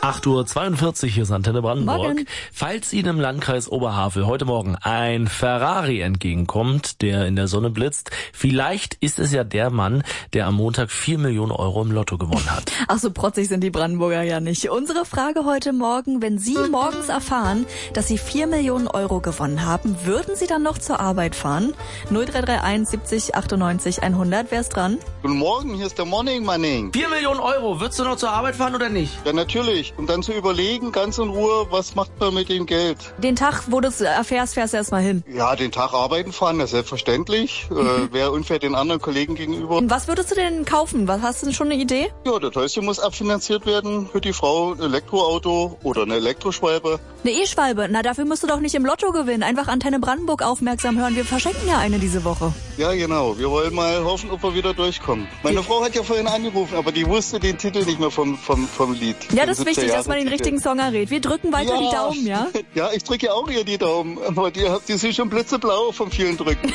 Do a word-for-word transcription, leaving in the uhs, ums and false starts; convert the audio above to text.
acht Uhr zweiundvierzig, hier ist Antenne Brandenburg. Morgen. Falls Ihnen im Landkreis Oberhavel heute Morgen ein Ferrari entgegenkommt, der in der Sonne blitzt, vielleicht ist es ja der Mann, der am Montag vier Millionen Euro im Lotto gewonnen hat. Ach so protzig sind die Brandenburger ja nicht. Unsere Frage heute Morgen, wenn Sie morgens erfahren, dass Sie vier Millionen Euro gewonnen haben, würden Sie dann noch zur Arbeit fahren? null drei drei eins siebzig achtundneunzig hundert, wer ist dran? Guten Morgen, hier ist der Morning Manning. vier Millionen Euro, würdest du noch zur Arbeit fahren oder nicht? Ja, natürlich. Um dann zu überlegen, ganz in Ruhe, was macht man mit dem Geld? Den Tag, wo du es erfährst, fährst du erstmal hin. Ja, den Tag arbeiten fahren, das ist selbstverständlich. äh, Wäre unfair den anderen Kollegen gegenüber. Und was würdest du denn kaufen? Was, hast du denn schon eine Idee? Ja, das Häuschen muss abfinanziert werden. Für die Frau ein Elektroauto oder eine Elektroschwalbe. Eine E-Schwalbe? Na, dafür musst du doch nicht im Lotto gewinnen. Einfach Antenne Brandenburg aufmerksam hören. Wir verschenken ja eine diese Woche. Ja, genau. Wir wollen mal hoffen, ob wir wieder durchkommen. Meine Frau hat ja vorhin angerufen, aber die wusste den Titel nicht mehr vom, vom, vom Lied. Ja, das ist wichtig, dass man den richtigen Song errät. Wir drücken weiter ja. die Daumen, ja? Ja, ich drücke ja auch ihr die Daumen. Aber die, die sind schon blitzeblau vom vielen Drücken.